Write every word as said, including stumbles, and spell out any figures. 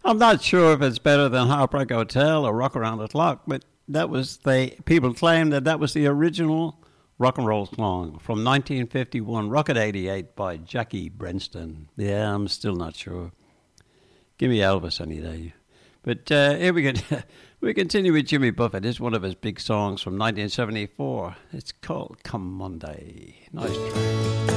I'm not sure if it's better than Heartbreak Hotel or Rock Around the Clock, but that was they. People claim that that was the original rock and roll song from nineteen fifty-one, Rocket eighty-eight by Jackie Brenston. Yeah, I'm still not sure. Give me Elvis any day. But uh, here we go. We continue with Jimmy Buffett. This is one of his big songs from nineteen seventy-four. It's called Come Monday. Nice track.